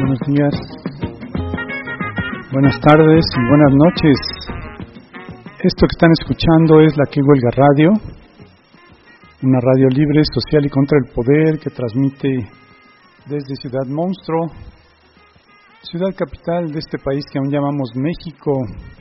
buenos días, buenas tardes y buenas noches. Esto que están escuchando es La Que Huelga Radio, una radio libre, social y contra el poder que transmite desde Ciudad Monstruo, ciudad capital de este país que aún llamamos México.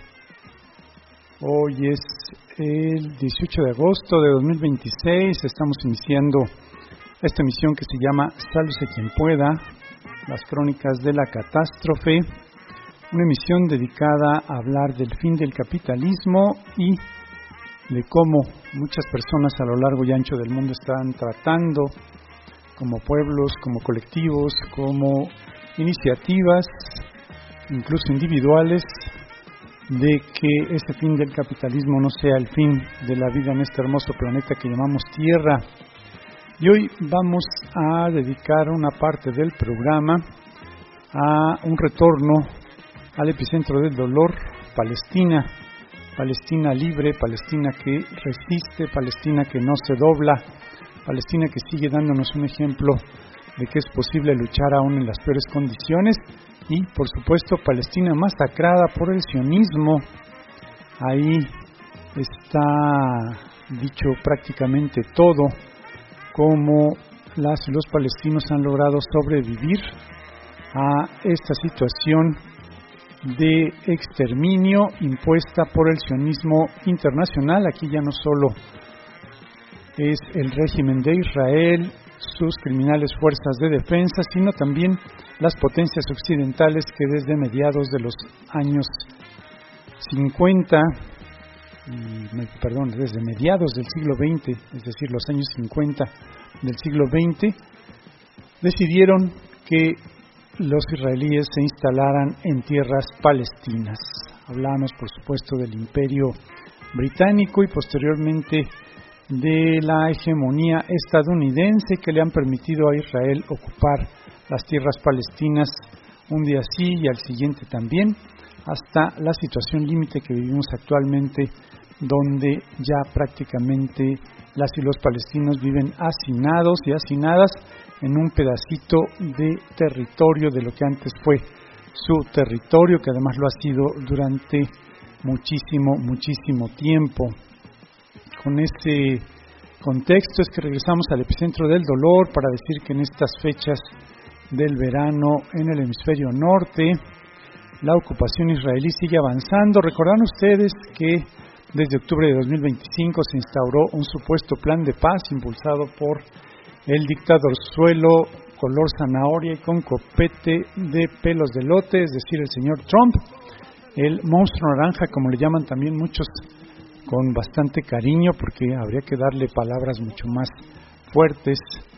Hoy es el 18 de agosto de 2026, estamos iniciando esta emisión que se llama Sálvese quien pueda, las crónicas de la catástrofe, una emisión dedicada a hablar del fin del capitalismo y de cómo muchas personas a lo largo y ancho del mundo están tratando, como pueblos, como colectivos, como iniciativas, incluso individuales, de que ese fin del capitalismo no sea el fin de la vida en este hermoso planeta que llamamos Tierra. Y hoy vamos a dedicar una parte del programa a un retorno al epicentro del dolor, Palestina. Palestina libre, Palestina que resiste, Palestina que no se dobla, Palestina que sigue dándonos un ejemplo de que es posible luchar aún en las peores condiciones. Y, por supuesto, Palestina masacrada por el sionismo. Ahí está dicho prácticamente todo, cómo las y los palestinos han logrado sobrevivir a esta situación de exterminio impuesta por el sionismo internacional. Aquí ya no solo es el régimen de Israel, sus criminales fuerzas de defensa, sino también las potencias occidentales que desde mediados de los años 50, desde mediados del siglo XX, es decir, los años 50 del siglo XX, decidieron que los israelíes se instalaran en tierras palestinas. Hablamos, por supuesto, del Imperio Británico y posteriormente de la hegemonía estadounidense que le han permitido a Israel ocupar las tierras palestinas un día sí y al siguiente también, hasta la situación límite que vivimos actualmente, donde ya prácticamente las y los palestinos viven hacinados y hacinadas en un pedacito de territorio de lo que antes fue su territorio, que además lo ha sido durante muchísimo tiempo. Con este contexto es que regresamos al epicentro del dolor para decir que en estas fechas del verano en el hemisferio norte, la ocupación israelí sigue avanzando. Recordarán ustedes que desde octubre de 2025 se instauró un supuesto plan de paz impulsado por el dictadorzuelo color zanahoria y con copete de pelos de lote, es decir, el señor Trump, el monstruo naranja, como le llaman también muchos con bastante cariño, porque habría que darle palabras mucho más fuertes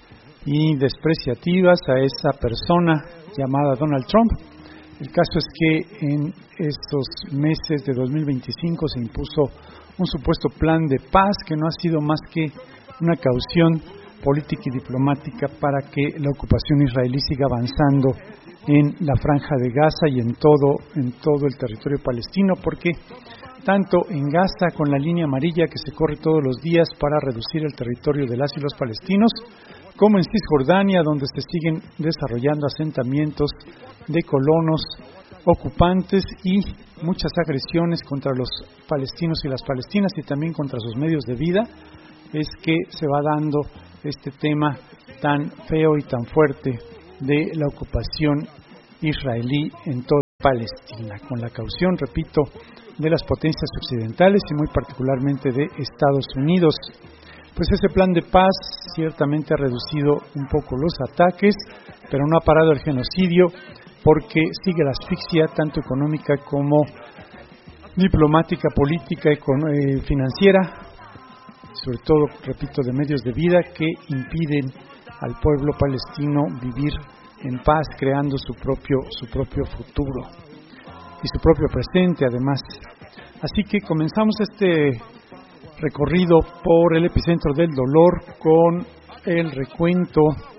y despreciativas a esa persona llamada Donald Trump. El caso es que en estos meses de 2025 se impuso un supuesto plan de paz que no ha sido más que una caución política y diplomática para que la ocupación israelí siga avanzando en la franja de Gaza y en todo el territorio palestino, porque tanto en Gaza, con la línea amarilla que se corre todos los días para reducir el territorio de las y los palestinos, como en Cisjordania, donde se siguen desarrollando asentamientos de colonos ocupantes y muchas agresiones contra los palestinos y las palestinas y también contra sus medios de vida, es que se va dando este tema tan feo y tan fuerte de la ocupación israelí en toda Palestina, con la caución, repito, de las potencias occidentales y muy particularmente de Estados Unidos. Pues ese plan de paz ciertamente ha reducido un poco los ataques, pero no ha parado el genocidio, porque sigue la asfixia tanto económica como diplomática, política y financiera, sobre todo, repito, de medios de vida que impiden al pueblo palestino vivir en paz, creando su propio futuro y su propio presente además. Así que comenzamos este recorrido por el epicentro del dolor con el recuento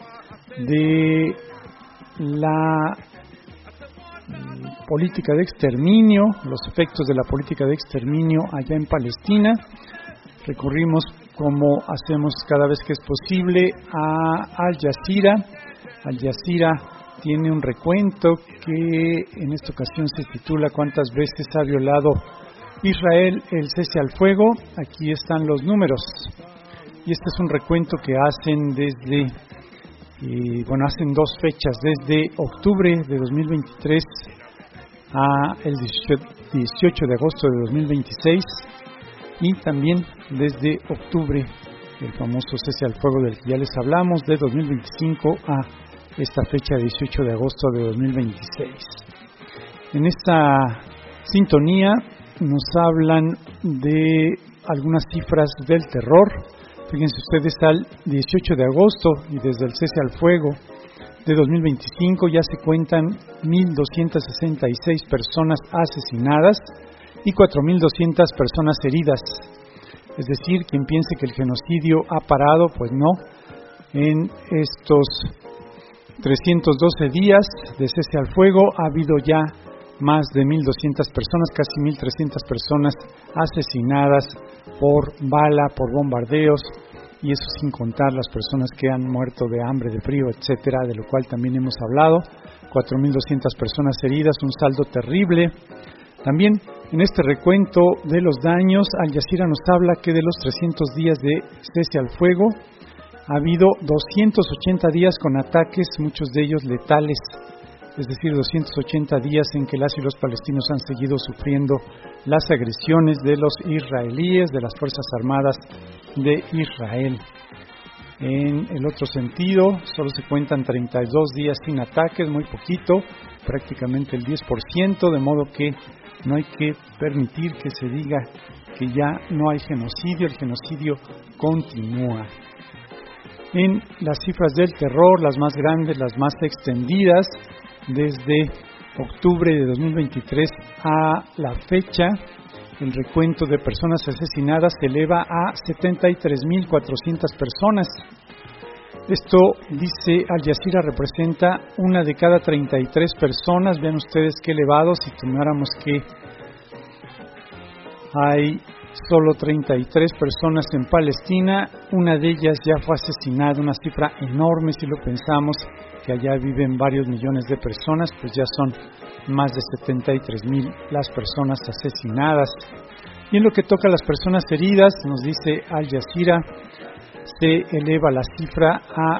de la política de exterminio, los efectos de la política de exterminio allá en Palestina. Recurrimos, como hacemos cada vez que es posible, a Al Jazeera tiene un recuento que en esta ocasión se titula ¿Cuántas veces ha violado Israel el cese al fuego? Aquí están los números. Y este es un recuento que hacen hacen dos fechas, desde octubre de 2023 a el 18 de agosto de 2026 y también desde octubre, el famoso cese al fuego del que ya les hablamos, de 2025 a esta fecha 18 de agosto de 2026. En esta sintonía nos hablan de algunas cifras del terror. Fíjense ustedes, al 18 de agosto y desde el cese al fuego de 2025 ya se cuentan 1.266 personas asesinadas y 4.200 personas heridas. Es decir, quien piense que el genocidio ha parado, pues no. En estos 312 días de cese al fuego ha habido ya más de 1.200 personas, casi 1.300 personas asesinadas por bala, por bombardeos, y eso sin contar las personas que han muerto de hambre, de frío, etcétera, de lo cual también hemos hablado. 4.200 personas heridas, un saldo terrible. También en este recuento de los daños, Al Jazeera nos habla que de los 300 días de cese al fuego ha habido 280 días con ataques, muchos de ellos letales. Es decir, 280 días en que las y los palestinos han seguido sufriendo las agresiones de los israelíes, de las Fuerzas Armadas de Israel. En el otro sentido, solo se cuentan 32 días sin ataques, muy poquito, prácticamente el 10%, de modo que no hay que permitir que se diga que ya no hay genocidio, el genocidio continúa. En las cifras del terror, las más grandes, las más extendidas, desde octubre de 2023 a la fecha, el recuento de personas asesinadas se eleva a 73.400 personas. Esto, dice Al Jazeera, representa una de cada 33 personas. Vean ustedes qué elevado. Si tomáramos que hay solo 33 personas en Palestina, una de ellas ya fue asesinada, una cifra enorme si lo pensamos, que allá viven varios millones de personas, pues ya son más de 73,000 las personas asesinadas. Y en lo que toca a las personas heridas, nos dice Al Jazeera, se eleva la cifra a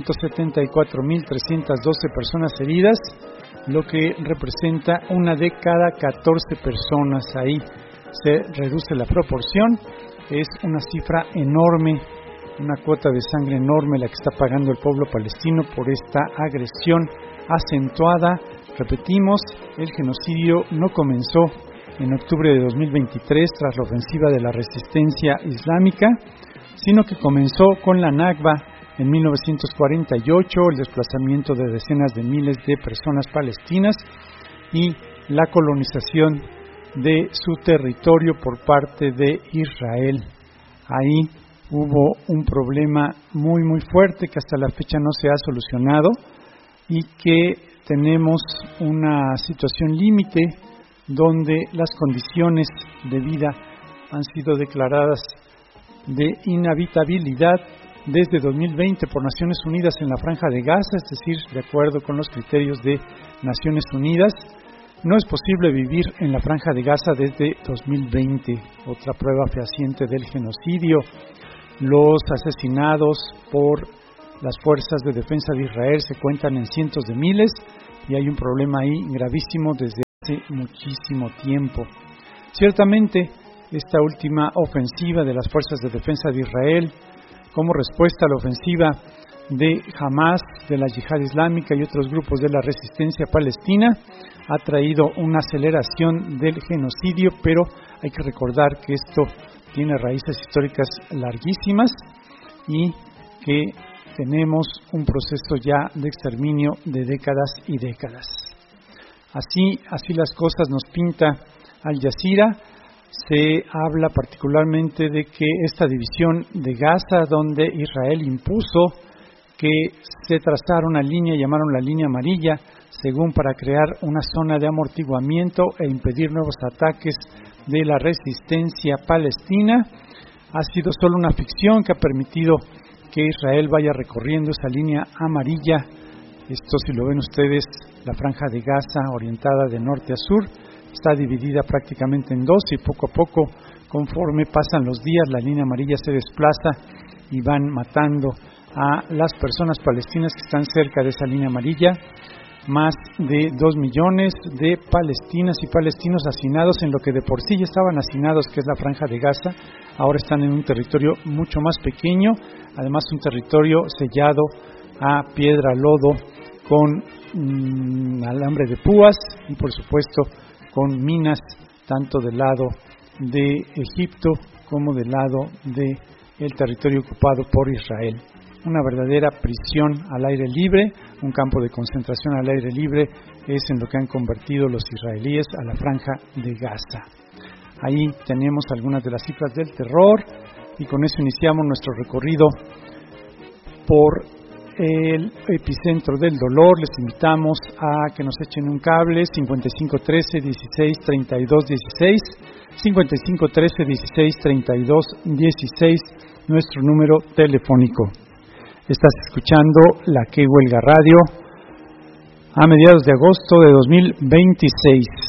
174,312 personas heridas, lo que representa una de cada 14 personas. Ahí se reduce la proporción, es una cifra enorme, una cuota de sangre enorme la que está pagando el pueblo palestino por esta agresión acentuada. Repetimos, el genocidio no comenzó en octubre de 2023 tras la ofensiva de la resistencia islámica, sino que comenzó con la Nakba en 1948, el desplazamiento de decenas de miles de personas palestinas y la colonización de su territorio por parte de Israel. Ahí hubo un problema muy muy fuerte que hasta la fecha no se ha solucionado y que tenemos una situación límite donde las condiciones de vida han sido declaradas de inhabitabilidad desde 2020 por Naciones Unidas en la Franja de Gaza, es decir, de acuerdo con los criterios de Naciones Unidas. No es posible vivir en la Franja de Gaza desde 2020, otra prueba fehaciente del genocidio. Los asesinados por las fuerzas de defensa de Israel se cuentan en cientos de miles y hay un problema ahí gravísimo desde hace muchísimo tiempo. Ciertamente, esta última ofensiva de las fuerzas de defensa de Israel, como respuesta a la ofensiva de Hamas, de la Yihad Islámica y otros grupos de la resistencia palestina, ha traído una aceleración del genocidio, pero hay que recordar que esto tiene raíces históricas larguísimas y que tenemos un proceso ya de exterminio de décadas y décadas. Así las cosas nos pinta Al Jazeera. Se habla particularmente de que esta división de Gaza, donde Israel impuso que se trazara una línea, llamaron la línea amarilla, según para crear una zona de amortiguamiento e impedir nuevos ataques de la resistencia palestina, ha sido solo una ficción que ha permitido que Israel vaya recorriendo esa línea amarilla Esto, si lo ven ustedes, la franja de Gaza orientada de norte a sur está dividida prácticamente en dos, y poco a poco, conforme pasan los días, la línea amarilla se desplaza y van matando a las personas palestinas que están cerca de esa línea amarilla. Más de 2 millones de palestinas y palestinos hacinados en lo que de por sí ya estaban hacinados, que es la franja de Gaza. Ahora están en un territorio mucho más pequeño, además un territorio sellado a piedra, lodo, con alambre de púas y por supuesto con minas, tanto del lado de Egipto como del lado del territorio ocupado por Israel. Una verdadera prisión al aire libre, un campo de concentración al aire libre, es en lo que han convertido los israelíes a la franja de Gaza. Ahí tenemos algunas de las cifras del terror, y con eso iniciamos nuestro recorrido por el epicentro del dolor. Les invitamos a que nos echen un cable, 5513 16 32 16, 5513 16 32 16, nuestro número telefónico. Estás escuchando La Que Huelga Radio a mediados de agosto de 2026.